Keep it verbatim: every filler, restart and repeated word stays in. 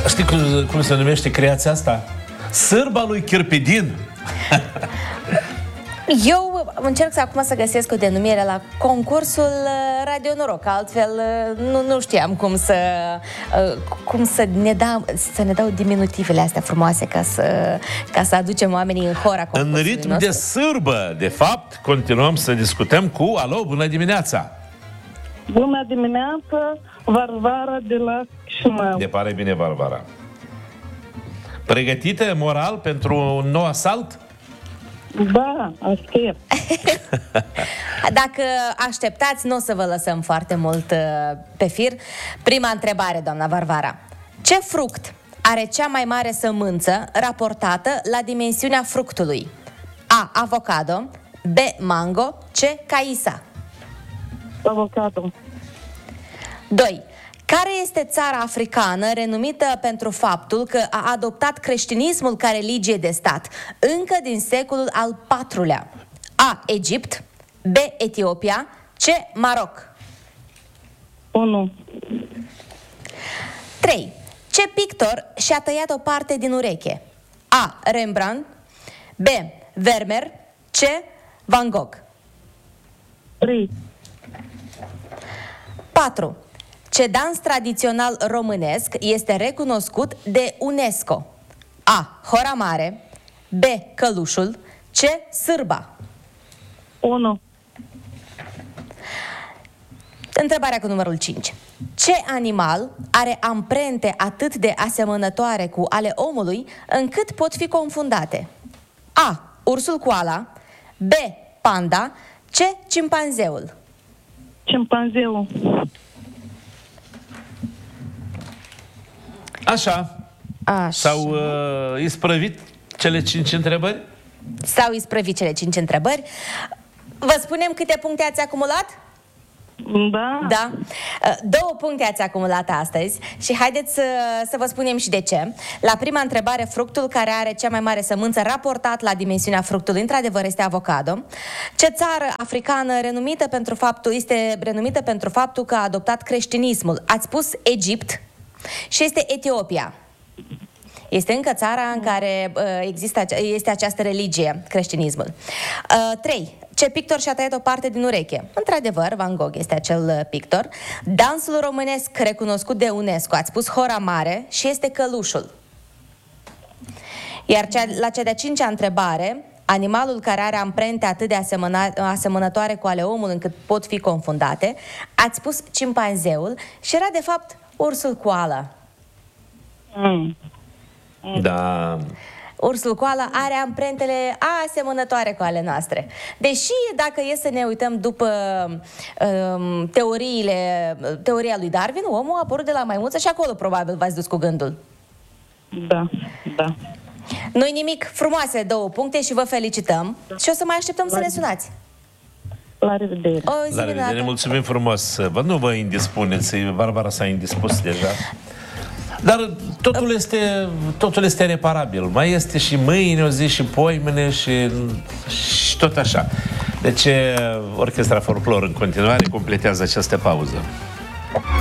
Știi cum, cum se numește creația asta? Sârba lui Chirpidin. Eu încerc să acum să găsesc o denumire la concursul Radio Noroc, altfel nu, nu știam cum să cum să ne, da, să ne dau diminutivele astea frumoase ca să, ca să aducem oamenii în hora concursului În ritm nostru. de sârbă, de fapt, continuăm să discutăm cu Alo, bună dimineața! Bună dimineața, Varvara de la Chișinău. Ne pare bine, Varvara. Pregătită moral pentru un nou asalt? Da, aștept. Dacă așteptați, nu o să vă lăsăm foarte mult uh, pe fir. Prima întrebare, doamna Varvara. Ce fruct are cea mai mare sămânță raportată la dimensiunea fructului? A. Avocado, B. Mango, C. Caisa. Avocado. doi. Care este țara africană renumită pentru faptul că a adoptat creștinismul ca religie de stat încă din secolul al patrulea? A. Egipt, B. Etiopia, C. Maroc. unu. trei. Ce pictor și-a tăiat o parte din ureche? A. Rembrandt, B. Vermeer, C. Van Gogh. trei. patru. Ce dans tradițional românesc este recunoscut de UNESCO? A. Hora Mare, B. Călușul, C. Sârba. unu. Întrebarea cu numărul cinci. Ce animal are amprente atât de asemănătoare cu ale omului încât pot fi confundate? A. Ursul koala, B. Panda, C. Cimpanzeul. Cimpanzeul. Așa. Așa. S-au uh, isprăvit cele cinci întrebări? S-au isprăvit cele cinci întrebări. Vă spunem câte puncte ați acumulat? Da. Da. Două puncte ați acumulat astăzi și haideți să, să vă spunem și de ce. La prima întrebare, fructul care are cea mai mare sămânță raportat la dimensiunea fructului, într-adevăr, este avocado. Ce țară africană renumită pentru faptul, este renumită pentru faptul că a adoptat creștinismul? Ați spus Egipt și este Etiopia. Este încă țara în care uh, există, este această religie, creștinismul. Uh, trei. Ce pictor și-a tăiat o parte din ureche? Într-adevăr, Van Gogh este acel pictor. Dansul românesc recunoscut de UNESCO, ați spus Hora Mare și este călușul. Iar cea, la cea de-a cincea întrebare, animalul care are amprente atât de asemăna, asemănătoare cu ale omului încât pot fi confundate, ați spus cimpanzeul și era de fapt ursul koala. Mm. Da. Ursul koala are amprentele asemănătoare cu ale noastre. Deși, dacă e să ne uităm după um, teoriile, teoria lui Darwin, omul a apărut de la maimuță și acolo probabil v-ați dus cu gândul. Da, da. Nu-i nimic, frumoase două puncte și vă felicităm. Și o să mai așteptăm să ne sunați. La revedere. O zi La revedere, mulțumim frumos. Vă nu vă indispuneți, Barbara s-a indispus deja. Dar totul este, totul este reparabil. Mai este și mâine o zi și poimâine și, și tot așa. Deci, Orchestra Folklor în continuare completează această pauză.